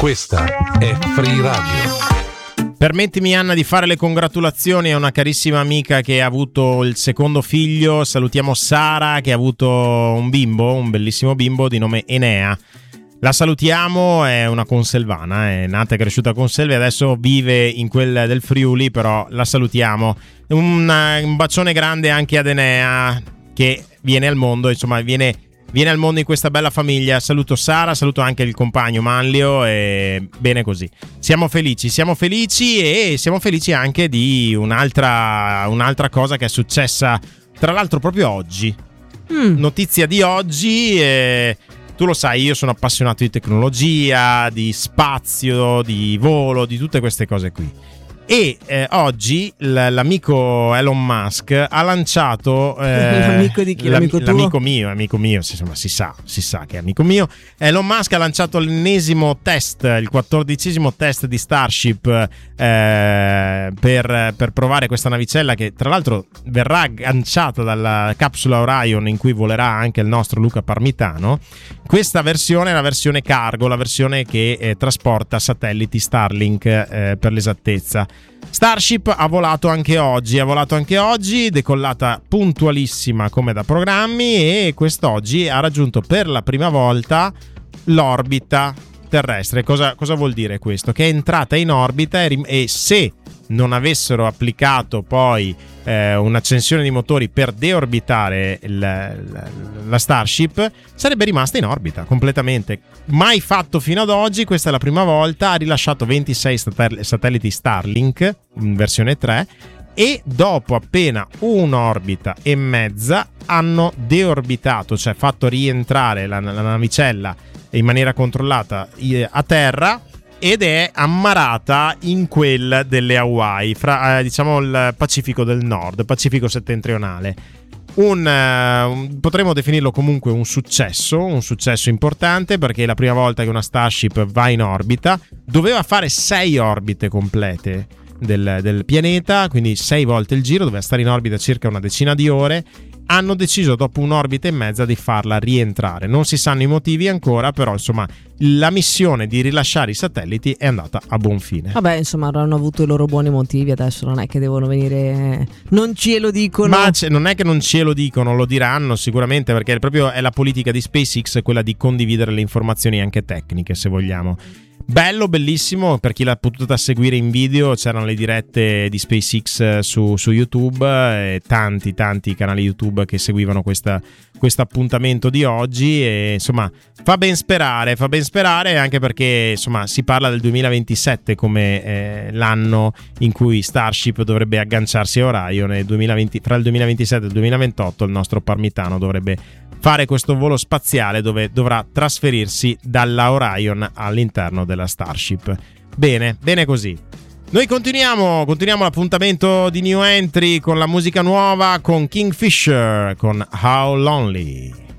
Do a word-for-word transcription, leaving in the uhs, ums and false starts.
Questa è Free Radio. Permettimi, Anna, di fare le congratulazioni a una carissima amica che ha avuto il secondo figlio. Salutiamo Sara, che ha avuto un bimbo, un bellissimo bimbo di nome Enea. La salutiamo, è una conselvana, è nata e cresciuta a Conselve, adesso vive in quel del Friuli, però la salutiamo. Un, un bacione grande anche ad Enea, che viene al mondo, insomma, viene... Viene al mondo in questa bella famiglia. Saluto Sara, saluto anche il compagno Manlio e bene così. Siamo felici, siamo felici e siamo felici anche di un'altra, un'altra cosa che è successa, tra l'altro proprio oggi. Mm. Notizia di oggi, eh, tu lo sai, io sono appassionato di tecnologia, di spazio, di volo, di tutte queste cose qui. E eh, oggi l- l'amico Elon Musk ha lanciato eh, l'amico di chi? L'amico tuo? L'amico mio, amico mio, insomma, si sa, si sa che è amico mio. Elon Musk ha lanciato l'ennesimo test, il quattordicesimo test di Starship eh, per, per provare questa navicella che tra l'altro verrà agganciata dalla capsula Orion, in cui volerà anche il nostro Luca Parmitano. Questa versione è la versione cargo, la versione che eh, trasporta satelliti Starlink eh, per l'esattezza. Starship ha volato anche oggi, ha volato anche oggi, decollata puntualissima come da programmi, e quest'oggi ha raggiunto per la prima volta l'orbita terrestre. Cosa, cosa vuol dire questo? Che è entrata in orbita e, e se non avessero applicato poi eh, un'accensione di motori per deorbitare il, la, la Starship, sarebbe rimasta in orbita completamente. Mai fatto fino ad oggi, questa è la prima volta. Ha rilasciato ventisei satel- satelliti Starlink in versione tre e dopo appena un'orbita e mezza hanno deorbitato, cioè fatto rientrare la, la navicella in maniera controllata a terra, ed è ammarata in quel delle Hawaii, fra eh, diciamo il Pacifico del Nord, Pacifico settentrionale. Un, uh, potremmo definirlo comunque un successo, un successo importante, perché è la prima volta che una Starship va in orbita. Doveva fare sei orbite complete del, del pianeta, quindi sei volte il giro, doveva stare in orbita circa una decina di ore. Hanno deciso dopo un'orbita e mezza di farla rientrare. Non si sanno i motivi ancora, però insomma la missione di rilasciare i satelliti è andata a buon fine. Vabbè, insomma, avranno avuto i loro buoni motivi, adesso non è che devono venire, non ce lo dicono. Ma non è che non ce lo dicono, lo diranno sicuramente, perché è proprio è la politica di SpaceX quella di condividere le informazioni anche tecniche, se vogliamo. Bello, bellissimo, per chi l'ha potuta seguire in video, c'erano le dirette di SpaceX su, su YouTube e tanti tanti canali YouTube che seguivano questa, questo appuntamento di oggi, e insomma fa ben sperare, fa ben sperare anche perché insomma si parla del duemilaventisette come eh, l'anno in cui Starship dovrebbe agganciarsi a Orion, e duemilaventi, fra il duemilaventisette e il duemilaventotto il nostro Parmitano dovrebbe fare questo volo spaziale dove dovrà trasferirsi dalla Orion all'interno della Starship. Bene, bene così. Noi continuiamo, continuiamo l'appuntamento di New Entry con la musica nuova, con Kingfisher, con How Lonely.